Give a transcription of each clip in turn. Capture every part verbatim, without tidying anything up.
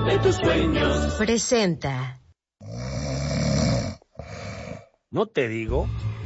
de tus sueños. Presenta. ¿No te digo?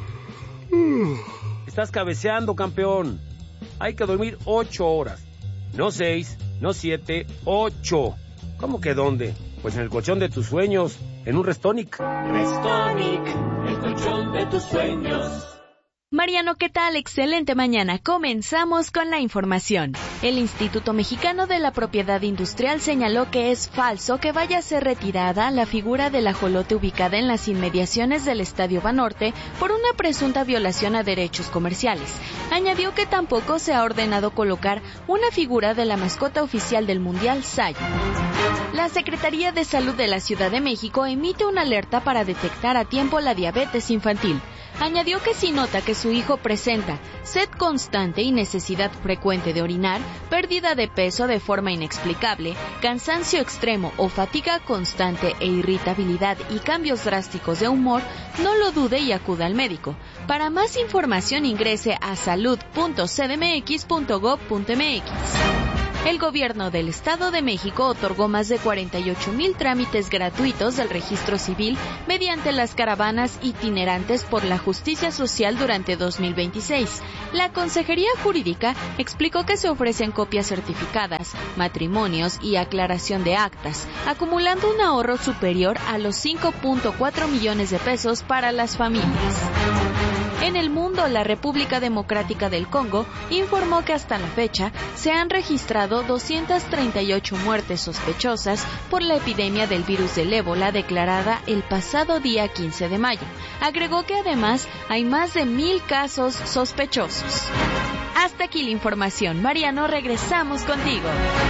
Estás cabeceando, campeón. Hay que dormir ocho horas. No seis, no siete, ocho. ¿Cómo que dónde? Pues en el colchón de tus sueños, en un Restonic. Restonic, el colchón de tus sueños. Mariano, ¿qué tal? Excelente mañana. Comenzamos con la información. El Instituto Mexicano de la Propiedad Industrial señaló que es falso que vaya a ser retirada la figura del ajolote ubicada en las inmediaciones del Estadio Banorte por una presunta violación a derechos comerciales. Añadió que tampoco se ha ordenado colocar una figura de la mascota oficial del Mundial, Sayo. La Secretaría de Salud de la Ciudad de México emite una alerta para detectar a tiempo la diabetes infantil. Añadió que si nota que su hijo presenta sed constante y necesidad frecuente de orinar, pérdida de peso de forma inexplicable, cansancio extremo o fatiga constante e irritabilidad y cambios drásticos de humor, no lo dude y acuda al médico. Para más información ingrese a salud punto c d m x punto gob punto m x. El gobierno del Estado de México otorgó más de cuarenta y ocho mil trámites gratuitos del registro civil mediante las caravanas itinerantes por la justicia social durante dos mil veintiséis. La Consejería Jurídica explicó que se ofrecen copias certificadas, matrimonios y aclaración de actas, acumulando un ahorro superior a los cinco punto cuatro millones de pesos para las familias. En el mundo, la República Democrática del Congo informó que hasta la fecha se han registrado doscientas treinta y ocho muertes sospechosas por la epidemia del virus del ébola declarada el pasado día quince de mayo. Agregó que además hay más de mil casos sospechosos. Hasta aquí la información. Mariano, regresamos contigo.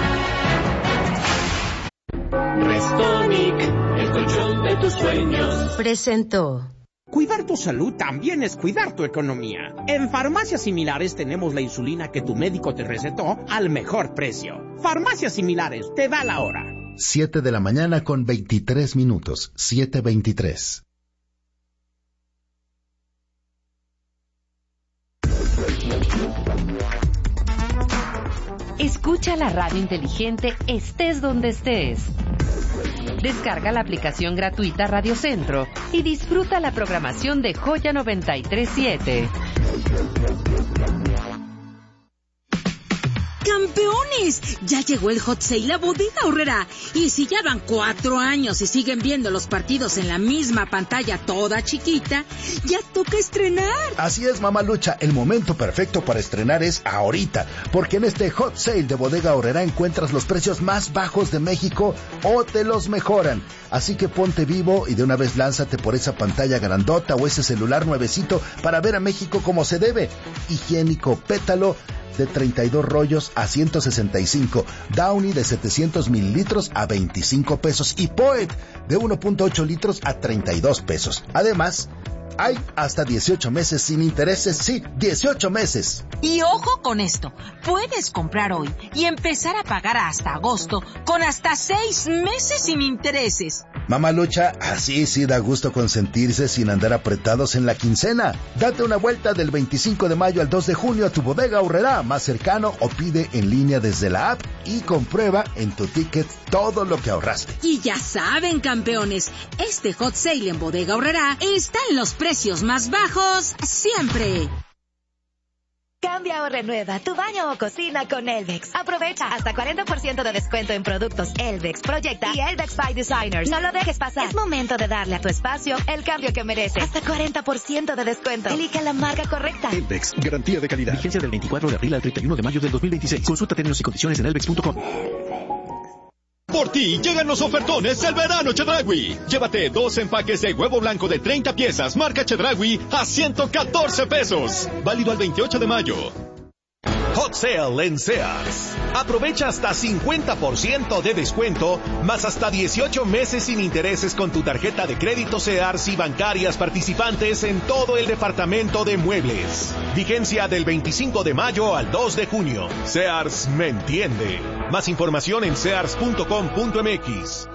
Restonic, el colchón de tus sueños. Presentó. Cuidar tu salud también es cuidar tu economía. En Farmacias Similares tenemos la insulina que tu médico te recetó al mejor precio. Farmacias Similares, te da la hora. siete de la mañana con veintitrés minutos. siete veintitrés. Escucha la radio inteligente estés donde estés. Descarga la aplicación gratuita Radio Centro y disfruta la programación de Joya noventa y tres siete. ¡Campeones! Ya llegó el Hot Sale a Bodega Aurrerá. Y si ya van cuatro años y siguen viendo los partidos en la misma pantalla toda chiquita, ya toca estrenar. Así es, Mamalucha, el momento perfecto para estrenar es ahorita, porque en este Hot Sale de Bodega Aurrerá encuentras los precios más bajos de México o te los mejoran. Así que ponte vivo y de una vez lánzate por esa pantalla grandota o ese celular nuevecito para ver a México como se debe. Higiénico Pétalo de treinta y dos rollos a ciento sesenta y cinco, Downy de setecientos mililitros a veinticinco pesos y Poet de uno punto ocho litros a treinta y dos pesos. Además, hay hasta dieciocho meses sin intereses, sí, dieciocho meses. Y ojo con esto, puedes comprar hoy y empezar a pagar hasta agosto con hasta seis meses sin intereses. Mamalucha, así sí da gusto consentirse sin andar apretados en la quincena. Date una vuelta del veinticinco de mayo al dos de junio a tu Bodega Aurrerá más cercano o pide en línea desde la app y comprueba en tu ticket todo lo que ahorraste. Y ya saben, campeones, este Hot Sale en Bodega Aurrerá está en los precios más bajos siempre. Cambia o renueva tu baño o cocina con Elvex. Aprovecha hasta cuarenta por ciento de descuento en productos Elvex, Proyecta y Elvex by Designers. No lo dejes pasar. Es momento de darle a tu espacio el cambio que merece. Hasta cuarenta por ciento de descuento. Elige la marca correcta. Elvex, garantía de calidad. Vigencia del veinticuatro de abril al treinta y uno de mayo del dos mil veintiséis. Consulta términos y condiciones en elvex punto com. Por ti llegan los ofertones del verano Chedraui. Llévate dos empaques de huevo blanco de treinta piezas marca Chedraui a ciento catorce pesos. Válido al veintiocho de mayo. Hot Sale en Sears. Aprovecha hasta cincuenta por ciento de descuento, más hasta dieciocho meses sin intereses con tu tarjeta de crédito Sears y bancarias participantes en todo el departamento de muebles. Vigencia del veinticinco de mayo al dos de junio. Sears me entiende. Más información en sears punto com punto m x.